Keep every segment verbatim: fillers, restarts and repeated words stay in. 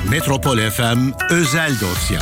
Metropol F M Özel Dosya.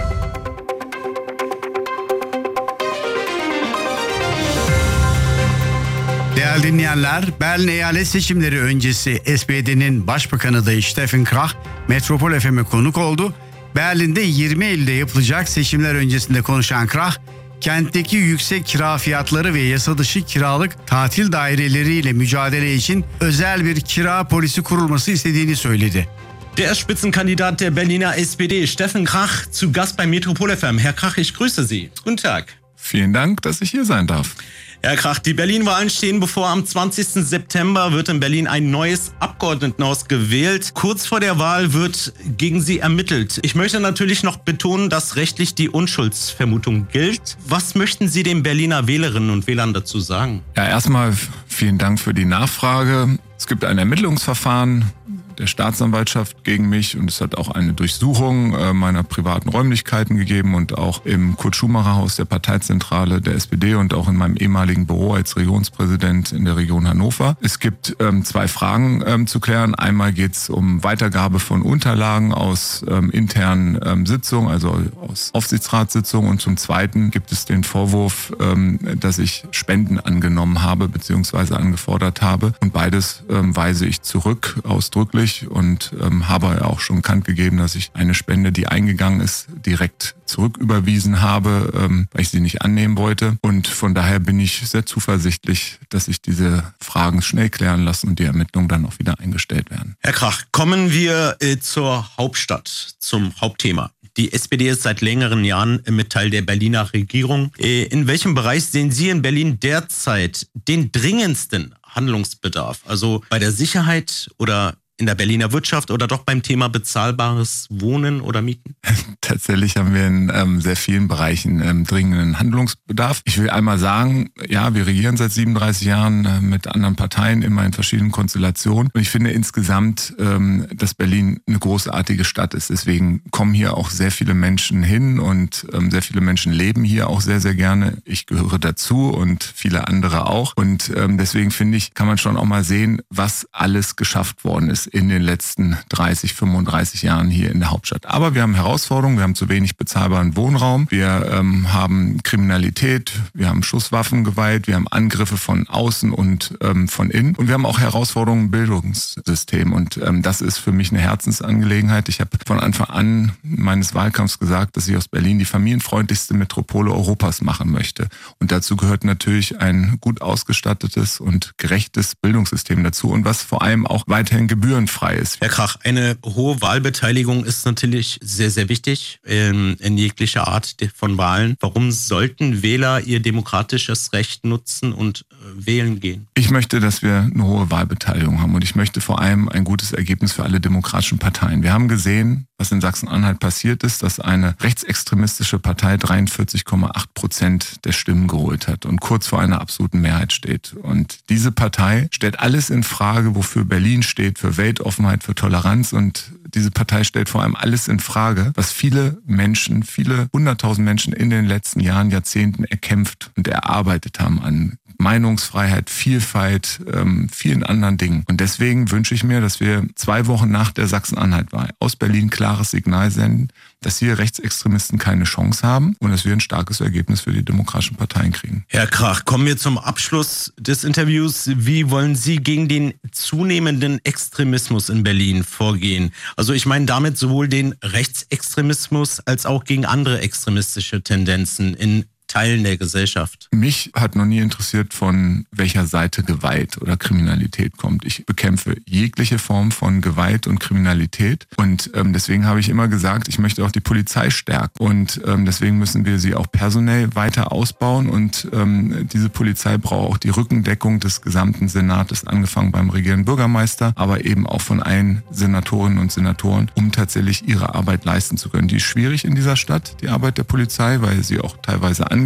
Değerli dinleyenler, Berlin eyalet seçimleri öncesi S P D'nin başbakanı adayı Steffen Krach Metropol F M'e konuk oldu. Berlin'de yirmi Eylül'de yapılacak seçimler öncesinde konuşan Krach, kentteki yüksek kira fiyatları ve yasa dışı kiralık tatil daireleriyle mücadele için özel bir kira polisi kurulması istediğini söyledi. Der Spitzenkandidat der Berliner S P D, Steffen Krach, zu Gast bei Metropol F M. Herr Krach, ich grüße Sie. Guten Tag. Vielen Dank, dass ich hier sein darf. Herr Krach, die Berlin-Wahlen stehen bevor. Am zwanzigsten September wird in Berlin ein neues Abgeordnetenhaus gewählt. Kurz vor der Wahl wird gegen Sie ermittelt. Ich möchte natürlich noch betonen, dass rechtlich die Unschuldsvermutung gilt. Was möchten Sie den Berliner Wählerinnen und Wählern dazu sagen? Ja, erstmal vielen Dank für die Nachfrage. Es gibt ein Ermittlungsverfahren der Staatsanwaltschaft gegen mich und es hat auch eine Durchsuchung äh, meiner privaten Räumlichkeiten gegeben und auch im Kurt-Schumacher-Haus der Parteizentrale der S P D und auch in meinem ehemaligen Büro als Regionspräsident in der Region Hannover. Es gibt ähm, zwei Fragen ähm, zu klären. Einmal geht es um Weitergabe von Unterlagen aus ähm, internen ähm, Sitzungen, also aus Aufsichtsratssitzungen, und zum Zweiten gibt es den Vorwurf, ähm, dass ich Spenden angenommen habe bzw. angefordert habe, und beides ähm, weise ich zurück, ausdrücklich. Und ähm, habe auch schon bekannt gegeben, dass ich eine Spende, die eingegangen ist, direkt zurücküberwiesen habe, ähm, weil ich sie nicht annehmen wollte. Und von daher bin ich sehr zuversichtlich, dass sich diese Fragen schnell klären lassen und die Ermittlungen dann auch wieder eingestellt werden. Herr Krach, kommen wir äh, zur Hauptstadt, zum Hauptthema. Die S P D ist seit längeren Jahren mit Teil der Berliner Regierung. Äh, in welchem Bereich sehen Sie in Berlin derzeit den dringendsten Handlungsbedarf? Also bei der Sicherheit oder in der Berliner Wirtschaft oder doch beim Thema bezahlbares Wohnen oder Mieten? Tatsächlich haben wir in ähm, sehr vielen Bereichen ähm, dringenden Handlungsbedarf. Ich will einmal sagen, ja, wir regieren seit siebenunddreißig Jahren äh, mit anderen Parteien, immer in verschiedenen Konstellationen. Und ich finde insgesamt, ähm, dass Berlin eine großartige Stadt ist. Deswegen kommen hier auch sehr viele Menschen hin und ähm, sehr viele Menschen leben hier auch sehr, sehr gerne. Ich gehöre dazu und viele andere auch. Und ähm, deswegen finde ich, kann man schon auch mal sehen, was alles geschafft worden ist in den letzten dreißig, fünfunddreißig Jahren hier in der Hauptstadt. Aber wir haben Herausforderungen, wir haben zu wenig bezahlbaren Wohnraum, wir ähm, haben Kriminalität, wir haben Schusswaffengewalt, wir haben Angriffe von außen und ähm, von innen und wir haben auch Herausforderungen im Bildungssystem, und ähm, das ist für mich eine Herzensangelegenheit. Ich habe von Anfang an meines Wahlkampfs gesagt, dass ich aus Berlin die familienfreundlichste Metropole Europas machen möchte, und dazu gehört natürlich ein gut ausgestattetes und gerechtes Bildungssystem dazu, und was vor allem auch weiterhin gebühren frei ist. Herr Krach, eine hohe Wahlbeteiligung ist natürlich sehr, sehr wichtig in, in jeglicher Art von Wahlen. Warum sollten Wähler ihr demokratisches Recht nutzen und äh, wählen gehen? Ich möchte, dass wir eine hohe Wahlbeteiligung haben, und ich möchte vor allem ein gutes Ergebnis für alle demokratischen Parteien. Wir haben gesehen, was in Sachsen-Anhalt passiert ist, dass eine rechtsextremistische Partei dreiundvierzig Komma acht Prozent der Stimmen geholt hat und kurz vor einer absoluten Mehrheit steht. Und diese Partei stellt alles in Frage, wofür Berlin steht, für Weltoffenheit, für Toleranz, und diese Partei stellt vor allem alles in Frage, was viele Menschen, viele hunderttausend Menschen in den letzten Jahren, Jahrzehnten erkämpft und erarbeitet haben an Meinungsfreiheit, Vielfalt, ähm, vielen anderen Dingen. Und deswegen wünsche ich mir, dass wir zwei Wochen nach der Sachsen-Anhalt-Wahl aus Berlin klares Signal senden, dass hier Rechtsextremisten keine Chance haben und dass wir ein starkes Ergebnis für die demokratischen Parteien kriegen. Herr Krach, kommen wir zum Abschluss des Interviews. Wie wollen Sie gegen den zunehmenden Extremismus in Berlin vorgehen? Also ich meine damit sowohl den Rechtsextremismus als auch gegen andere extremistische Tendenzen in Teilen der Gesellschaft. Mich hat noch nie interessiert, von welcher Seite Gewalt oder Kriminalität kommt. Ich bekämpfe jegliche Form von Gewalt und Kriminalität, und ähm, deswegen habe ich immer gesagt, ich möchte auch die Polizei stärken, und ähm, deswegen müssen wir sie auch personell weiter ausbauen, und ähm, diese Polizei braucht auch die Rückendeckung des gesamten Senates, angefangen beim regierenden Bürgermeister, aber eben auch von allen Senatorinnen und Senatoren, um tatsächlich ihre Arbeit leisten zu können. Die ist schwierig in dieser Stadt, die Arbeit der Polizei, weil sie auch teilweise angeht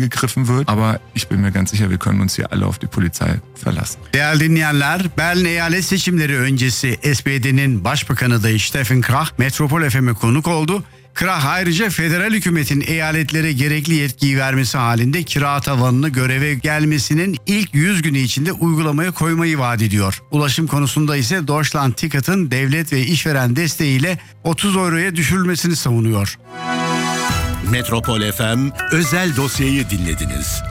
angegriffen wird. Aber ich bin mir ganz sicher, wir können uns hier alle auf die Polizei verlassen. Değerli dinleyenler, Berlin eyalet seçimleri öncesi S P D'nin Başbakan adayı Steffen Krach Metropol F M'e konuk oldu. Krach ayrıca federal hükümetin eyaletlere gerekli yetkiyi vermesi halinde kira tavanını göreve gelmesinin ilk yüz günü içinde uygulamaya koymayı vaat ediyor. Ulaşım konusunda ise Deutschland Ticket'ın devlet ve işveren desteğiyle otuz euroya düşürülmesini savunuyor. Metropol F M özel dosyayı dinlediniz.